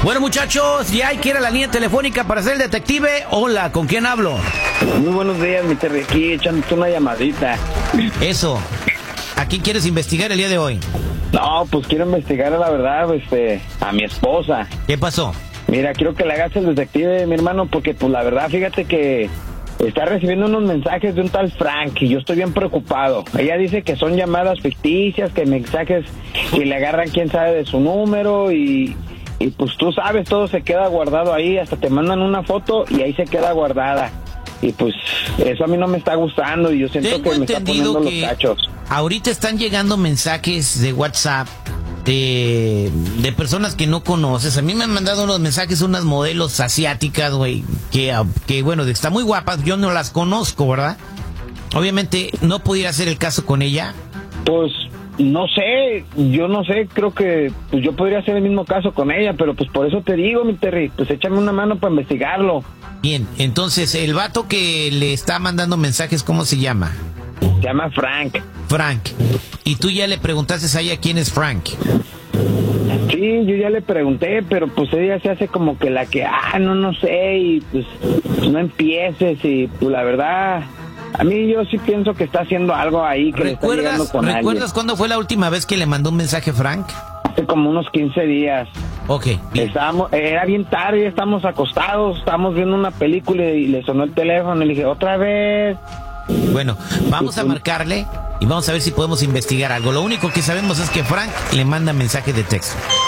Bueno, muchachos, ya hay que ir a la línea telefónica para ser el detective. Hola, ¿con quién hablo? Muy buenos días, mi Terry, aquí echándote una llamadita. Eso. ¿A quién quieres investigar el día de hoy? No, pues quiero investigar la verdad, a mi esposa. ¿Qué pasó? Mira, quiero que le hagas el detective, mi hermano, porque pues la verdad, fíjate que está recibiendo unos mensajes de un tal Frank y yo estoy bien preocupado. Ella dice que son llamadas ficticias, que mensajes que le agarran quién sabe de su número y pues tú sabes, todo se queda guardado ahí, hasta te mandan una foto y ahí se queda guardada. Y pues eso a mí no me está gustando y yo siento que me está poniendo los cachos. Ahorita están llegando mensajes de WhatsApp de personas que no conoces. A mí me han mandado unos mensajes unas modelos asiáticas, güey, que bueno, están muy guapas, yo no las conozco, ¿verdad? Obviamente no pudiera ser el caso con ella. Pues no sé, yo no sé, creo que pues yo podría hacer el mismo caso con ella, pero pues por eso te digo, mi Terry, pues échame una mano para investigarlo. Bien, entonces, el vato que le está mandando mensajes, ¿cómo se llama? Se llama Frank. Frank. ¿Y tú ya le preguntaste a ella quién es Frank? Sí, yo ya le pregunté, pero pues ella se hace como que la que, no sé, y pues no empieces, y pues la verdad, a mí yo sí pienso que está haciendo algo ahí, que le está llegando con alguien. ¿Recuerdas cuándo fue la última vez que le mandó un mensaje Frank? Hace como unos 15 días. Ok, bien. Era bien tarde, estábamos acostados, estábamos viendo una película y le sonó el teléfono y le dije, otra vez. Bueno, vamos a marcarle y vamos a ver si podemos investigar algo. Lo único que sabemos es que Frank le manda mensaje de texto.